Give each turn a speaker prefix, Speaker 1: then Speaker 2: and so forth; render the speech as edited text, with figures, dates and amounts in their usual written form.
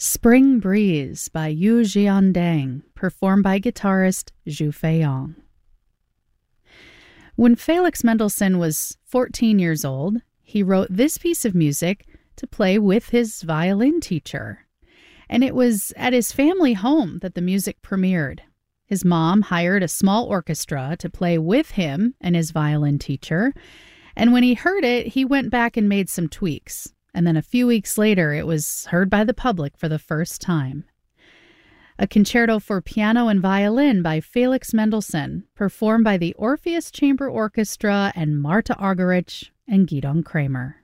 Speaker 1: Spring Breeze by Yu Jiandang, performed by guitarist Zhu Feiyong. When Felix Mendelssohn was 14 years old, he wrote this piece of music to play with his violin teacher. And it was at his family home that the music premiered. His mom hired a small orchestra to play with him and his violin teacher. And when he heard it, he went back and made some tweaks. And then a few weeks later, it was heard by the public for the first time. A concerto for piano and violin by Felix Mendelssohn, performed by the Orpheus Chamber Orchestra and Marta Argerich and Gidon Kremer.